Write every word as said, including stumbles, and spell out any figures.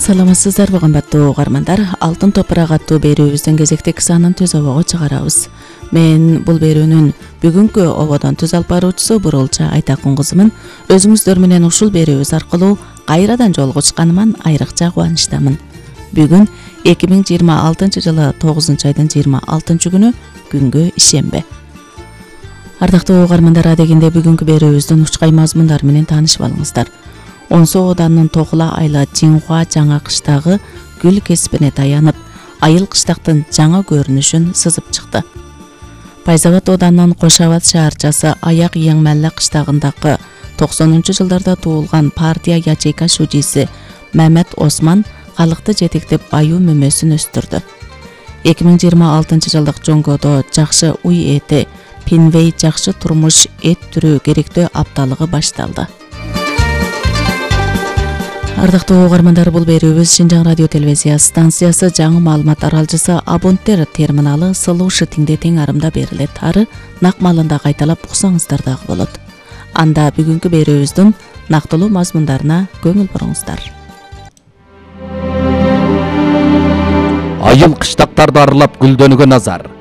Саламатсыздарбы кымбаттуу угармандар. Алтын топурак аттуу берүүбүздүн кезектик санын түз обого чыгарабыз. Мен бул берүүнүн бүгүнкү ободон түз алып баруучусу Бурулча Айтакун кызымын. Өзүңүздөр менен ушул берүүбүз аркылуу кайрадан жолугушканыман айрыкча кубанычтамын. Бүгүн эки миң жыйырма алтынчы жылы тогузунчу айдын жыйырма алтынчы күнү күнгө ишембе. Ардактуу угармандар, адегенде бүгүнкү берүүбүздүн учкай мазмундары менен таанышып алыңыздар. Онсу Оданын Токула айла Жиңхуа жаңа кыштагы гүл кеспине таянып, айыл кыштактын жаңа көрүнүшүн сызып чыкты. Пайзабад Оданын Кошабад шаарчасы Аяк Еңмәлле кыштагындагы токсонунчу жылдарда туулган партия ячейка шужиси Мамед Осман калыкты жетектеп баюу мөмөсүн өстүрдү. эки миң жыйырма алтынчы жылдык жоңгодо жакшы уй эти, Пинвей жакшы турмуш эт түрү керектөө апталыгы башталды. Ардактуу угармандар, бул берүүбүз Шинжаң радио телевизия станциясы жаңы маалымат аралжысы абоненттер терминалы Сылуушы тиңде тең арымда берилет. Ары нак маалында кайталап уксаңыздар дагы болот. Анда бүгүнкү берүүбүздүн нактылуу мазмундарына көңүл буруңуздар. Айыл кыштактарды аралап гүлдөнгөн назар.